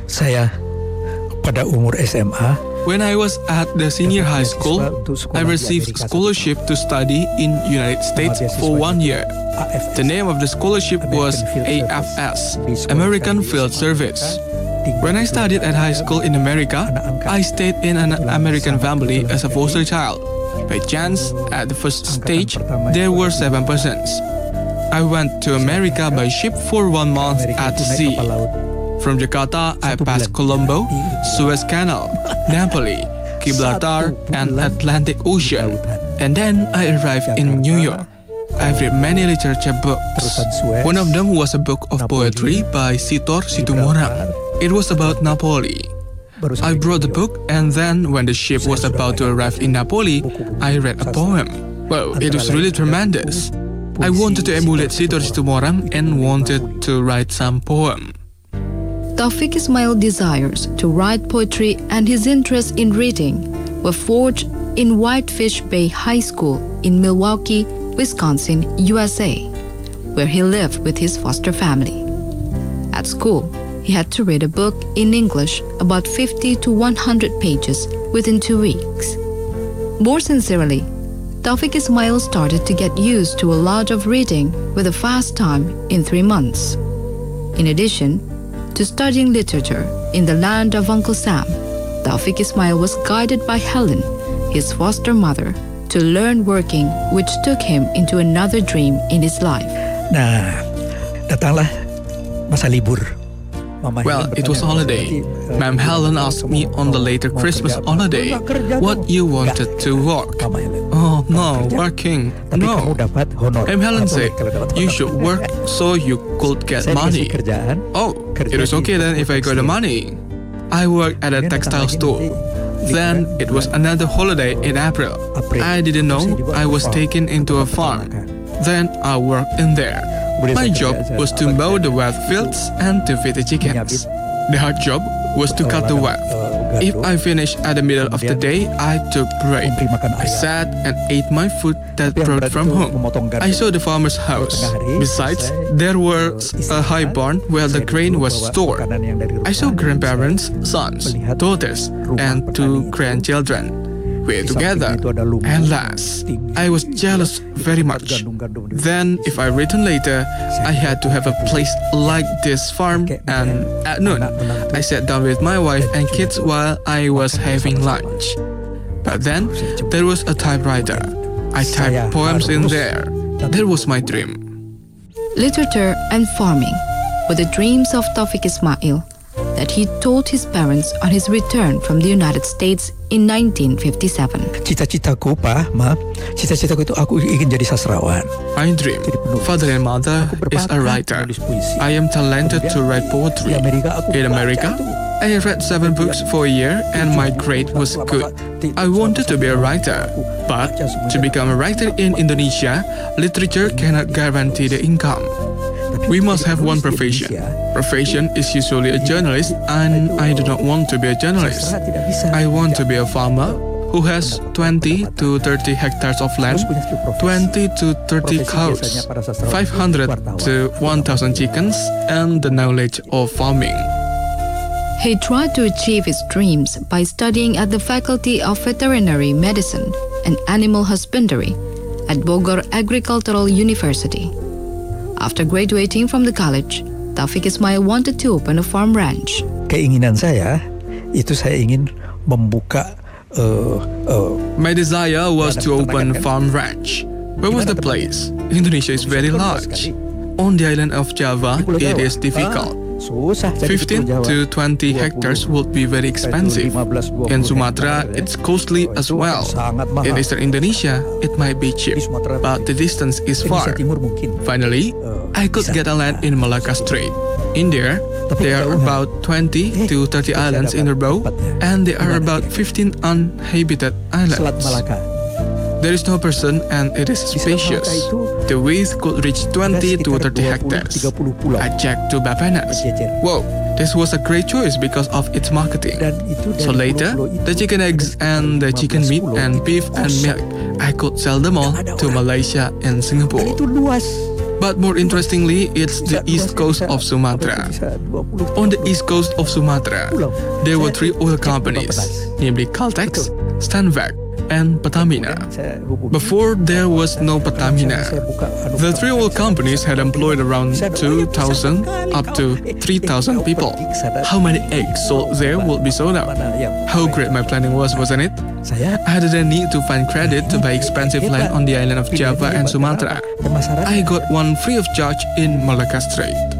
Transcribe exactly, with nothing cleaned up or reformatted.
Saya pada umur S M A. When I was at the senior high school, I received scholarship to study in United States for one year. The name of the scholarship was A F S, American Field Service. When I studied at high school in America, I stayed in an American family as a foster child. By chance, at the first stage, there were seven persons. I went to America by ship for one month at sea. From Jakarta, I passed Colombo, Suez Canal, Napoli, Gibraltar, and Atlantic Ocean. And then I arrived in New York. I've read many literature books. One of them was a book of poetry by Sitor Situmorang. It was about Napoli. I brought the book, and then when the ship was about to arrive in Napoli, I read a poem. Wow, it was really tremendous. I wanted to emulate Sitor Situmorang and wanted to write some poem. Taufik Ismail desires to write poetry and his interest in reading were forged in Whitefish Bay High School in Milwaukee, Wisconsin, U S A, where he lived with his foster family. At school, he had to read a book in English about fifty to one hundred pages within two weeks. More sincerely, Taufik Ismail started to get used to a lot of reading with a fast time in three months. In addition to studying literature in the land of Uncle Sam, Taufik Ismail was guided by Helen, his foster mother, to learn working, which took him into another dream in his life. Nah, datanglah masa libur. Well, it was holiday. Ma'am Helen asked me on the later Christmas holiday what you wanted to work. Oh no, working. No. Ma'am Helen said, you should work so you could get money. Oh, it was okay then if I got the money. I worked at a textile store. Then it was another holiday in April. I didn't know I was taken into a farm. Then I worked in there. My job was to mow the wet fields and to feed the chickens. The hard job was to cut the web. If I finished at the middle of the day, I took break. I sat and ate my food that brought from home. I saw the farmer's house. Besides, there was a high barn where the grain was stored. I saw grandparents, sons, daughters, and two grandchildren. We ate together, and last, I was jealous very much. Then, if I returned later, I had to have a place like this farm, and at noon, I sat down with my wife and kids while I was having lunch. But then, there was a typewriter. I typed poems in there. That was my dream. Literature and farming were the dreams of Taufik Ismail that he told his parents on his return from the United States in nineteen fifty-seven. Cita-citaku, Pak, Ma, cita-citaku itu aku ingin jadi sastrawan. My dream, father and mother, is a writer. I am talented to write poetry. In America, I read seven books for a year and my grade was good. I wanted to be a writer, but to become a writer in Indonesia, literature cannot guarantee the income. We must have one profession. Profession is usually a journalist, and I do not want to be a journalist. I want to be a farmer who has twenty to thirty hectares of land, twenty to thirty cows, five hundred to one thousand chickens, and the knowledge of farming. He tried to achieve his dreams by studying at the Faculty of Veterinary Medicine and Animal Husbandry at Bogor Agricultural University. After graduating from the college, Taufik Ismail wanted to open a farm ranch. Keinginan saya itu saya ingin membuka. Uh, uh, My desire was to open farm ranch. Where was the place? Indonesia is very large. On the island of Java, it is difficult. fifteen to twenty hectares would be very expensive. In Sumatra, it's costly as well. In eastern Indonesia, it might be cheap, but the distance is far. Finally, I could get a land in Malacca Strait. In there, there are about twenty to thirty islands in a row, and there are about fifteen uninhabited islands. There is no person and it is spacious. The width could reach twenty to thirty hectares. I checked to Bapenas. Whoa, this was a great choice because of its marketing. So later, the chicken eggs and the chicken meat and beef and milk, I could sell them all to Malaysia and Singapore. But more interestingly, it's the east coast of Sumatra. On the east coast of Sumatra, there were three oil companies, namely Caltex, Stanvac, and Pertamina. Before there was no Pertamina, the three oil companies had employed around two thousand up to three thousand people. How many eggs sold there would be sold out? How great my planning was, wasn't it? I didn't need to find credit to buy expensive land on the island of Java and Sumatra. I got one free of charge in Malacca Strait.